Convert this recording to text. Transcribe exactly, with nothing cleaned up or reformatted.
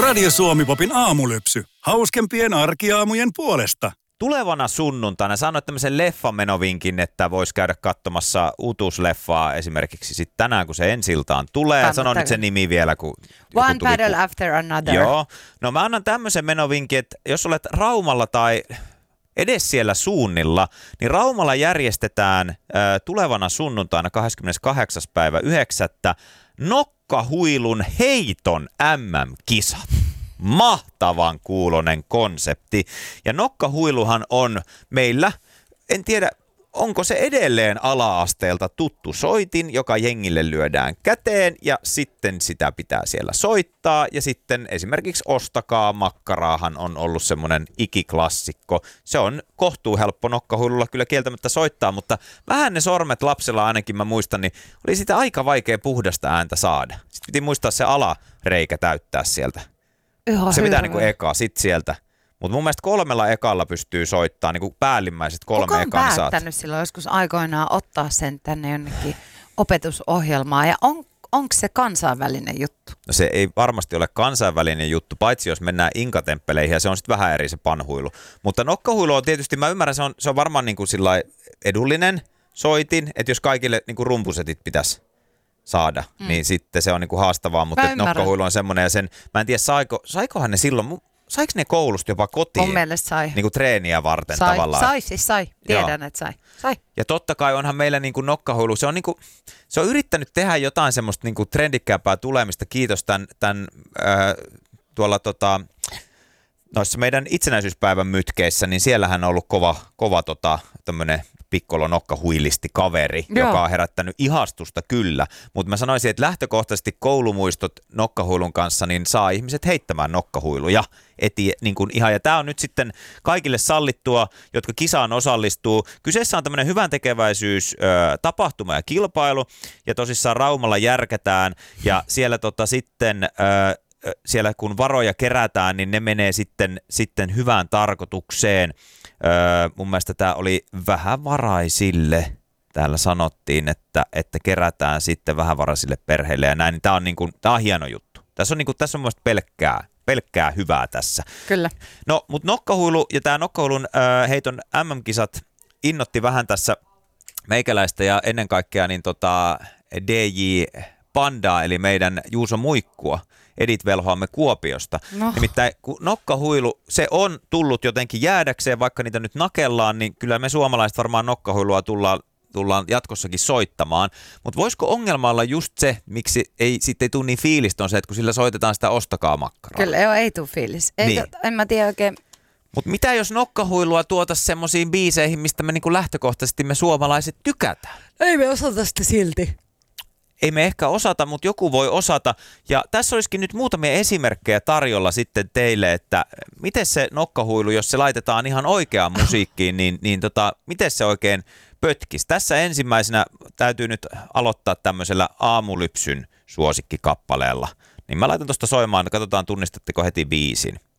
Radio Suomi-popin aamulypsy. Hauskempien arkiaamujen puolesta. Tulevana sunnuntaina sanoit tämmöisen leffamenovinkin, että voisi käydä katsomassa uutuusleffaa esimerkiksi sitten tänään, kun se ensiltaan tulee. Sano nyt se nimi vielä. Kun One tuli, battle kun... after another. Joo. No mä annan tämmöisen menovinkin, että jos olet Raumalla tai edes siellä suunnilla, niin Raumalla järjestetään äh, tulevana sunnuntaina kahdeskymmeneskahdeksas päivä yhdeksättä nokkahuilun heiton äm äm-kisat. Mahtavan kuulonen konsepti. Ja nokkahuiluhan on meillä, en tiedä, onko se edelleen ala-asteelta tuttu soitin, joka jengille lyödään käteen ja sitten sitä pitää siellä soittaa. Ja sitten esimerkiksi Ostakaa makkaraahan on ollut semmoinen ikiklassikko. Se on kohtuu helppo nokkahuilulla kyllä kieltämättä soittaa, mutta vähän ne sormet lapsella ainakin mä muistan, niin oli sitä aika vaikea puhdasta ääntä saada. Sitten piti muistaa se alareikä täyttää sieltä. Ihan se pitää hyvä. niinku eka, sit sieltä. Mutta mun mielestä kolmella ekalla pystyy soittamaan, niinku päällimmäiset kolme Kuka on ekaa. Kuka päättänyt silloin joskus aikoinaan ottaa sen tänne jonnekin opetusohjelmaan ja on, onko se kansainvälinen juttu? No se ei varmasti ole kansainvälinen juttu, paitsi jos mennään inkatempeleihin ja se on sitten vähän eri se panhuilu. Mutta nokkahuilu on tietysti, mä ymmärrän, se on, se on varmaan niinku sillai edullinen soitin, että jos kaikille niinku rumpusetit pitäisi saada, mm. niin sitten se on niinku haastavaa, mutta nokkahuilu on semmoinen ja sen, mä en tiedä saiko, saikohan ne silloin, saiko ne koulusta jopa kotiin? Mun mielestä sai. Niinku treeniä varten sai, tavallaan. Sai, siis sai. Tiedän, Joo. että sai. sai. Ja totta kai onhan meillä niinku nokkahuilu, se on, niinku, se on yrittänyt tehdä jotain semmoista niinku trendikkääpää tulemista, kiitos tämän, tämän äh, tuolla tota, noissa meidän itsenäisyyspäivän mytkeissä, niin siellähän on ollut kova, kova tota, tämmöinen pikkolo nokkahuilisti kaveri, Joo. joka on herättänyt ihastusta kyllä, mutta mä sanoisin, että lähtökohtaisesti koulumuistot nokkahuilun kanssa, niin saa ihmiset heittämään nokkahuiluja eti, niin kuin ihan, ja tää on nyt sitten kaikille sallittua, jotka kisaan osallistuu. Kyseessä on tämmöinen hyvän tekeväisyys ö, tapahtuma ja kilpailu, ja tosissaan Raumalla järkätään, ja siellä tota sitten... Ö, siellä kun varoja kerätään, niin ne menee sitten, sitten hyvään tarkoitukseen. Öö, mun mielestä tämä oli vähävaraisille. Täällä sanottiin, että, että kerätään sitten vähävaraisille perheille ja näin. Tämä on, niin kuin, tämä on hieno juttu. Tässä on, niin kuin, tässä on mun mielestä pelkkää, pelkkää hyvää tässä. Kyllä. No, mutta nokkahuilu ja tämä nokkahuilun öö, heiton äm äm-kisat innotti vähän tässä meikäläistä ja ennen kaikkea niin tota D J Pandaa, eli meidän Juuso Muikkua. Edit velhoamme Kuopiosta. No. Nimittäin kun nokkahuilu, se on tullut jotenkin jäädäkseen, vaikka niitä nyt nakellaan, niin kyllä me suomalaiset varmaan nokkahuilua tullaan, tullaan jatkossakin soittamaan. Mutta voisiko ongelma olla just se, miksi ei sitten ei tule niin fiilistä, on se, että kun sillä soitetaan sitä Ostakaa makkaraa. Kyllä, joo, ei tule fiilis. Ei, niin. En mä tiedä oikein. Mutta mitä jos nokkahuilua tuotaisiin semmoisiin biiseihin, mistä me niinku lähtökohtaisesti me suomalaiset tykätään? Ei me osata sitä silti. Ei me ehkä osata, mutta joku voi osata. Ja tässä olisikin nyt muutamia esimerkkejä tarjolla sitten teille, että miten se nokkahuilu, jos se laitetaan ihan oikeaan musiikkiin, niin, niin tota, miten se oikein pötkisi. Tässä ensimmäisenä täytyy nyt aloittaa tämmöisellä aamulypsyn suosikkikappaleella. Niin mä laitan tuosta soimaan, katsotaan tunnistatteko heti biisin.